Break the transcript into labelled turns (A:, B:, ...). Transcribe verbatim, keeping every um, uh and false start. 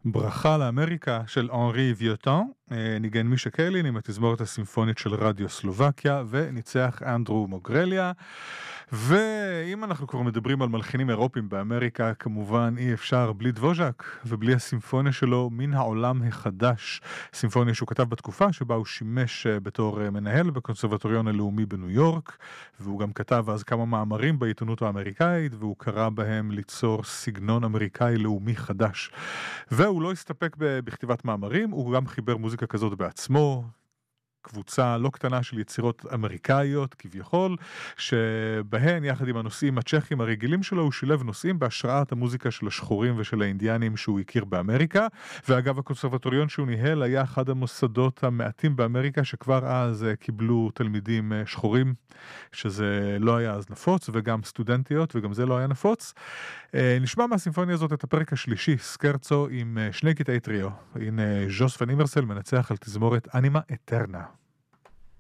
A: ברכה לאמריקה של אנרי ויוטן, ניגן מישה קלין עם התזמורת הסימפונית של רדיו סלובקיה, וניצח אנדרו מוגרליה. ואם אנחנו כבר מדברים על מלחינים אירופים באמריקה, כמובן אי אפשר בלי דבוז'ק ובלי הסימפוניה שלו מן העולם החדש. סימפוניה שהוא כתב בתקופה שבה הוא שימש בתור מנהל בקונסרבטוריון הלאומי בניו יורק, והוא גם כתב אז כמה מאמרים בעיתונות האמריקאית, והוא קרא בהם ליצור סגנון אמריקאי לאומי חדש. והוא לא הסתפק בכתיבת מאמרים, הוא גם חיבר מוזיקה כזאת בעצמו, קבוצה לא קטנה של יצירות אמריקאיות כביכול, שבהן יחד עם הנושאים הצ'כים הרגילים שלו הוא שילב נושאים בהשראת המוזיקה של השחורים ושל האינדיאנים שהוא הכיר באמריקה. ואגב, הקונסרבטוריון שהוא ניהל היה אחד המוסדות המעטים באמריקה שכבר אז קיבלו תלמידים שחורים, שזה לא היה אז נפוץ, וגם סטודנטיות, וגם זה לא היה נפוץ. נשמע מהסימפוניה הזאת את הפרק השלישי, סקרצו, עם שני קטעי טריו. הנה ז'וס פן אימרסל מנצח על תזמורת אנימה אטרנה.